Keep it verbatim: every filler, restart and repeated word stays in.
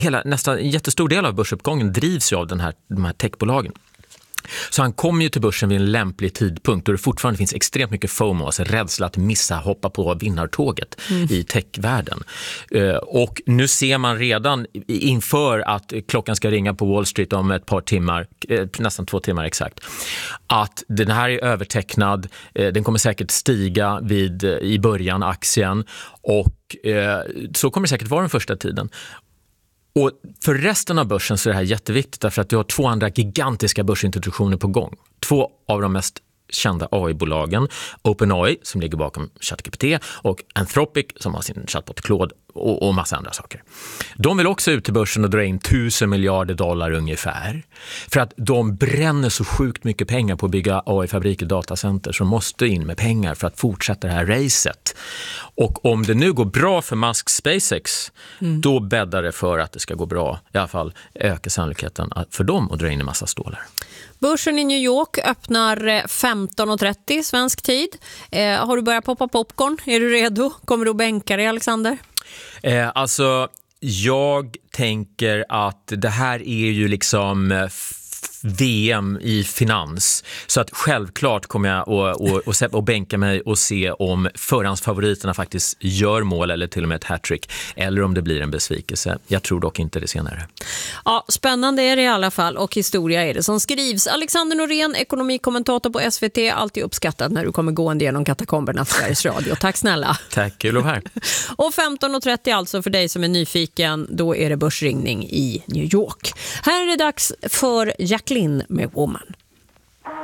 hela, nästan en jättestor del av börsuppgången drivs ju av den här, de här techbolagen. Så han kommer ju till börsen vid en lämplig tidpunkt då det fortfarande finns extremt mycket FOMO, alltså rädsla att missa, hoppa på vinnartåget mm. i techvärlden. Uh, och nu ser man redan inför att klockan ska ringa på Wall Street om ett par timmar, eh, nästan två timmar exakt, att den här är övertecknad, eh, den kommer säkert stiga vid, eh, i början aktien och eh, så kommer det säkert vara den första tiden. Och för resten av börsen så är det här jätteviktigt därför att du har två andra gigantiska börsintroduktioner på gång. Två av de mest kända A I-bolagen, OpenAI som ligger bakom ChatGPT och Anthropic som har sin chatbot Claude och, och massa andra saker. De vill också ut till börsen och dra in tusen miljarder dollar ungefär. För att de bränner så sjukt mycket pengar på att bygga A I-fabriker och datacenter som måste in med pengar för att fortsätta det här racet. Och om det nu går bra för Musk SpaceX, mm. då bäddar det för att det ska gå bra. I alla fall ökar sannolikheten för dem att dra in en massa stålar. Börsen i New York öppnar femton och trettio svensk tid. Eh, har du börjat poppa popcorn? Är du redo? Kommer du att bänka dig, Alexander? Eh, alltså, jag tänker att det här är ju liksom f- V M i finans. Så att självklart kommer jag att och, och, och bänka mig och se om förhandsfavoriterna faktiskt gör mål eller till och med ett hattrick. Eller om det blir en besvikelse. Jag tror dock inte det senare. Ja, spännande är det i alla fall och historia är det som skrivs. Alexander Norén, ekonomikommentator på S V T. Alltid uppskattad när du kommer gående genom katakomberna för Sveriges Radio. Tack snälla. Tack, kul att vara här. Och femton och trettio alltså för dig som är nyfiken. Då är det börsringning i New York. Här är det dags för Jacqueline med Woman.